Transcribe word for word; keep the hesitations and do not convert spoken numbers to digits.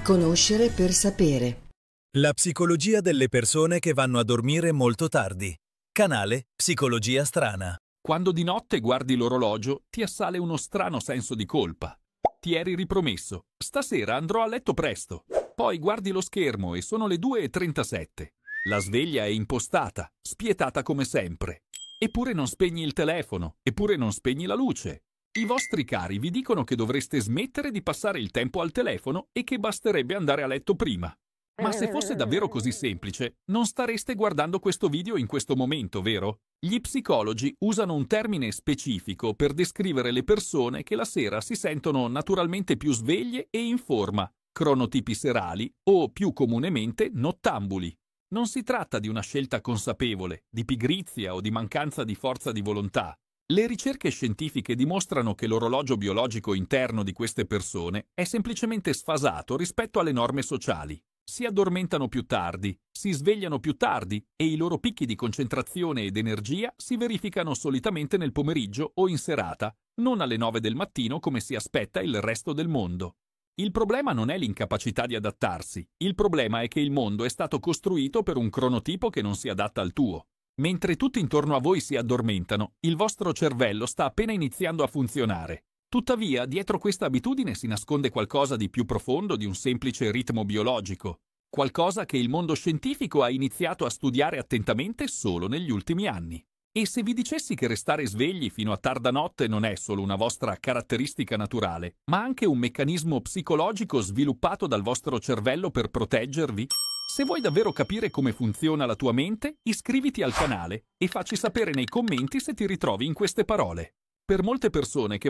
Conoscere per sapere. La psicologia delle persone che vanno a dormire molto tardi. Canale Psicologia Strana. Quando di notte guardi l'orologio, ti assale uno strano senso di colpa. Ti eri ripromesso: stasera andrò a letto presto. Poi guardi lo schermo e sono le due e trentasette. La sveglia è impostata, spietata come sempre. Eppure non spegni il telefono, eppure non spegni la luce. I vostri cari vi dicono che dovreste smettere di passare il tempo al telefono e che basterebbe andare a letto prima. Ma se fosse davvero così semplice, non stareste guardando questo video in questo momento, vero? Gli psicologi usano un termine specifico per descrivere le persone che la sera si sentono naturalmente più sveglie e in forma, cronotipi serali o, più comunemente, nottambuli. Non si tratta di una scelta consapevole, di pigrizia o di mancanza di forza di volontà. Le ricerche scientifiche dimostrano che l'orologio biologico interno di queste persone è semplicemente sfasato rispetto alle norme sociali. Si addormentano più tardi, si svegliano più tardi e i loro picchi di concentrazione ed energia si verificano solitamente nel pomeriggio o in serata, non alle nove del mattino come si aspetta il resto del mondo. Il problema non è l'incapacità di adattarsi, il problema è che il mondo è stato costruito per un cronotipo che non si adatta al tuo. Mentre tutti intorno a voi si addormentano, il vostro cervello sta appena iniziando a funzionare. Tuttavia, dietro questa abitudine si nasconde qualcosa di più profondo di un semplice ritmo biologico, qualcosa che il mondo scientifico ha iniziato a studiare attentamente solo negli ultimi anni. E se vi dicessi che restare svegli fino a tarda notte non è solo una vostra caratteristica naturale, ma anche un meccanismo psicologico sviluppato dal vostro cervello per proteggervi? Se vuoi davvero capire come funziona la tua mente, iscriviti al canale e facci sapere nei commenti se ti ritrovi in queste parole. Per molte persone che